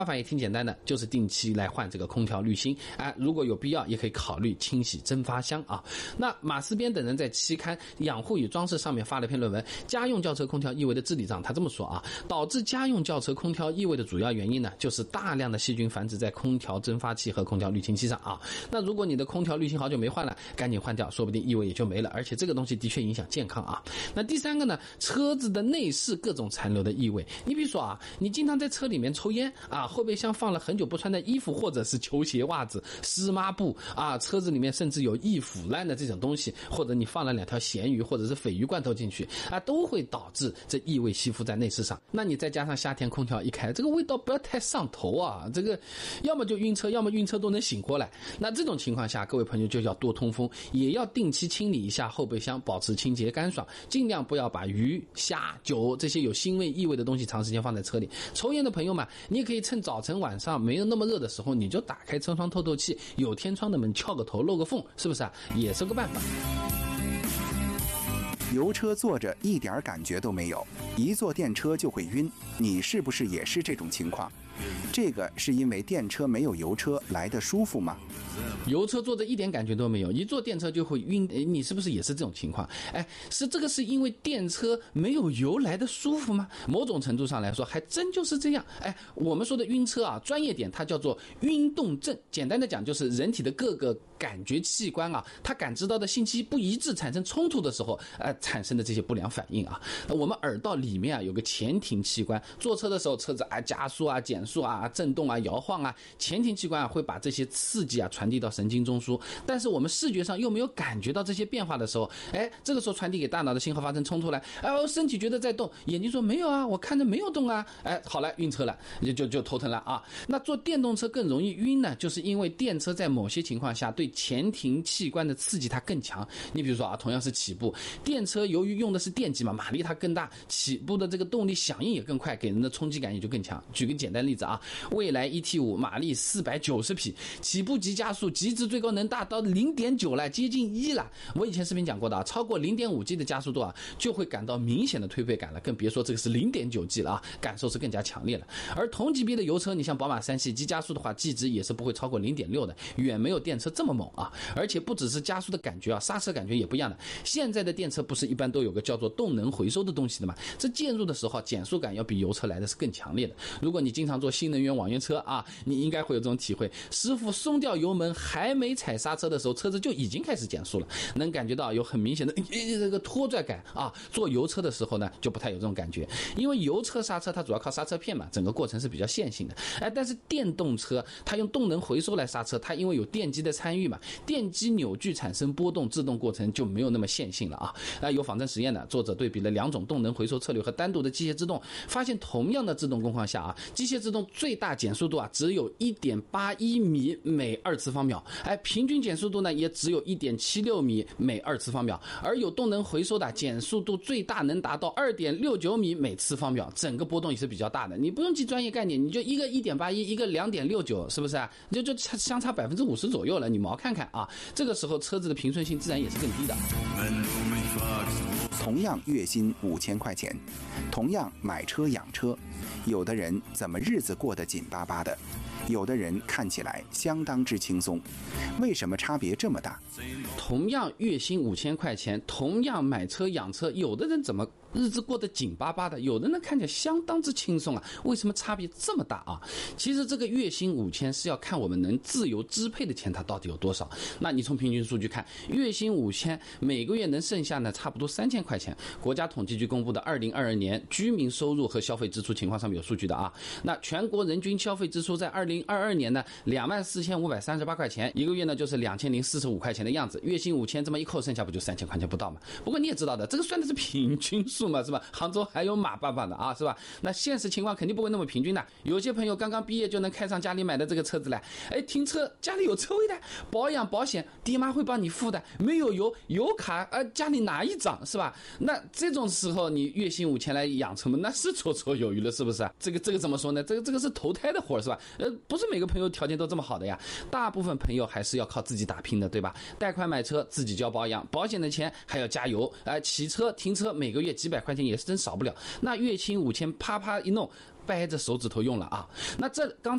办法也挺简单的，就是定期来换这个空调滤芯如果有必要也可以考虑清洗蒸发箱啊。那马思边等人在期刊《养护与装饰》上面发了篇论文《家用轿车空调异味的治理上》，他这么说啊，导致家用轿车空调异味的主要原因呢，就是大量的细菌繁殖在空调蒸发器和空调滤清器上啊。那如果你的空调滤芯好久没换了，赶紧换掉，说不定异味也就没了，而且这个东西的确影响健康啊。那第三个呢，车子的内饰各种残留的异味，你比如说啊，你经常在车里面抽烟后备箱放了很久不穿的衣服或者是球鞋袜子湿抹布车子里面甚至有易腐烂的这种东西，或者你放了2条咸鱼或者是鲱鱼罐头进去都会导致这异味吸附在内饰上。那你再加上夏天空调一开，这个味道不要太上头啊，这个要么就晕车，要么晕车都能醒过来。那这种情况下，各位朋友就要多通风，也要定期清理一下后备箱，保持清洁干爽，尽量不要把鱼虾酒这些有腥味异味的东西长时间放在车里。抽烟的朋友们，你也可以趁早晨晚上没有那么热的时候，你就打开车窗透透气，有天窗的门撬个头露个缝，是不是也是个办法。 油车坐着一点感觉都没有，一坐电车就会晕，你是不是也是这种情况？这个是因为电车没有油车来得舒服吗？ 油车坐着一点感觉都没有，一坐电车就会晕，你是不是也是这种情况？这个是因为电车没有油来的舒服吗？某种程度上来说还真就是这样。我们说的晕车专业点它叫做晕动症，简单的讲就是人体的各个感觉器官它感知到的信息不一致产生冲突的时候产生的这些不良反应我们耳道里面有个前庭器官，坐车的时候车子加速减速震动摇晃前庭器官会把这些刺激传递到神经中枢，但是我们视觉上又没有感觉到这些变化的时候，这个时候传递给大脑的信号发生冲突了，身体觉得在动，眼睛说没有我看着没有动好了，晕车了，就头疼了那坐电动车更容易晕呢，就是因为电车在某些情况下对前庭器官的刺激它更强。你比如说同样是起步，电车由于用的是电机嘛，马力它更大，起步的这个动力响应也更快，给人的冲击感也就更强。举个简单例子蔚来 ET5 马力490匹，起步及加速极值最高能达到 0.9 了，接近1了。我以前视频讲过的超过 0.5G 的加速度就会感到明显的推背感了，更别说这个是 0.9G 了感受是更加强烈了。而同级别的油车，你像宝马3系及加速的话，G 值也是不会超过 0.6 的，远没有电车这么猛而且不只是加速的感觉刹车感觉也不一样的。现在的电车不是一般都有个叫做动能回收的东西的吗？这介入的时候减速感要比油车来的是更强烈的。如果你经常坐新能源网约车你应该会有这种体会，师傅松掉油门还没踩刹车的时候，车子就已经开始减速了，能感觉到有很明显的这个拖拽感坐油车的时候呢就不太有这种感觉，因为油车刹车它主要靠刹车片嘛，整个过程是比较线性的但是电动车它用动能回收来刹车，它因为有电机的参与嘛，电机扭矩产生波动，制动过程就没有那么线性了有仿真实验的作者对比了2种动能回收策略和单独的机械制动，发现同样的制动工况下机械制动最大减速度只有 1.81 米每2次方秒，平均减速度呢也只有 1.76 米每2次方秒，而有动能回收的减速度最大能达到 2.69 米每次方秒，整个波动也是比较大的。你不用记专业概念，你就一个 1.81 一个 2.69， 是不是就相差 50% 左右了，你毛看看这个时候车子的平顺性自然也是更低的。 同样月薪5000块钱，同样买车养车，有的人怎么日子过得紧巴巴的，有的人看起来相当之轻松，为什么差别这么大？ 同样月薪5000块钱，同样买车养车，有的人怎么日子过得紧巴巴的，有的人看起来相当之轻松为什么差别这么大其实这个月薪5000是要看我们能自由支配的钱它到底有多少。那你从平均数据看，月薪5000每个月能剩下呢差不多3000块钱。国家统计局公布的2022年居民收入和消费支出情况上面有数据的那全国人均消费支出在2022年呢24538块钱，一个月呢就是2045块钱的样子。月薪5000这么一扣，剩下不就3000块钱不到吗？不过你也知道的，这个算的是平均数嘛，是吧？杭州还有马爸爸的是吧？那现实情况肯定不会那么平均的。有些朋友刚刚毕业就能开上家里买的这个车子来，停车家里有车位的，保养保险爹妈会帮你付的，没有油卡家里拿一张，是吧？那这种时候你月薪5000来养车嘛，那是绰绰有余了，是不是？这个怎么说呢？这个是投胎的活，是吧？不是每个朋友条件都这么好的呀，大部分朋友还是要靠自己打拼的，对吧？贷款买车自己交保养，保险的钱还要加油，骑车停车每个月几百块钱也是真少不了。那月薪5000啪啪一弄，掰着手指头用了那这刚才